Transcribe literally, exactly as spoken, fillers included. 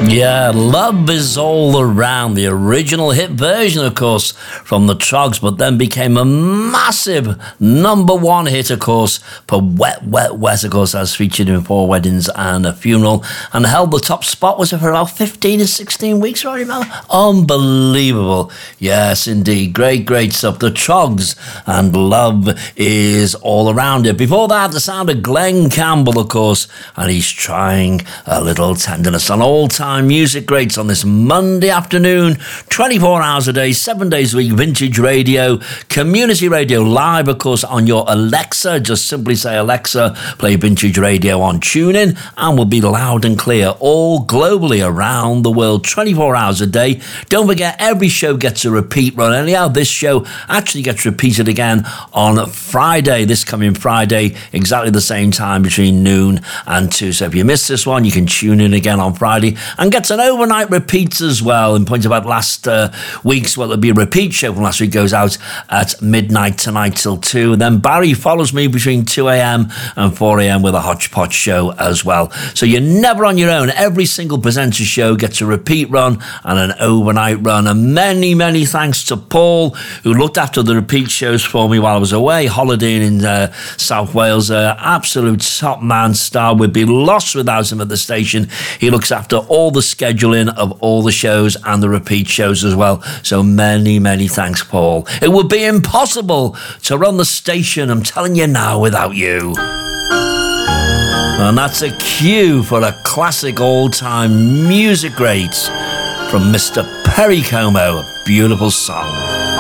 Yeah, Love Is All Around, the original hit version, of course, from the Troggs, but then became a massive number one hit, of course, for Wet, Wet, Wet, of course, as featured in Four Weddings and a Funeral, and held the top spot, was it for about fifteen to sixteen weeks, Rory Mel? Unbelievable. Yes, indeed. Great, great stuff. The Troggs and Love Is All Around It. Before that, the sound of Glenn Campbell, of course, and He's Trying a Little Tenderness. On all-time music greats on this Monday afternoon, twenty-four hours a day, seven days a week, Vintage Radio, Community Radio, live, of course, on your Alexa. Just simply say, Alexa, play Vintage Radio on TuneIn, and we'll be loud and clear all globally around the world, twenty-four hours a day. Don't forget, every show gets a repeat run. Anyhow, this show actually gets repeated again on Friday, this coming Friday, exactly the same time between noon and two. So if you missed this one, you can tune in again on Friday and gets an overnight repeat as well. In point about last uh, week's, well, there'll be a repeat show from last week, goes out at midnight tonight till two. And then Barry follows me between two a.m. and four a.m. with a hodgepodge show as well. So you're never on your own. Every single presenter show gets a repeat run and an overnight run. And many, many thanks to Paul, who looked after the repeat shows for me while I was away holidaying in uh, South Wales. Uh, absolute top man star. We'd be lost without him at the station. He looks after all the scheduling of all the shows and the repeat shows as well. So many, many thanks, Paul. It would be impossible to run the station, I'm telling you now, without you. And that's a cue for a classic all-time music great from Mister Perry Como. A beautiful song.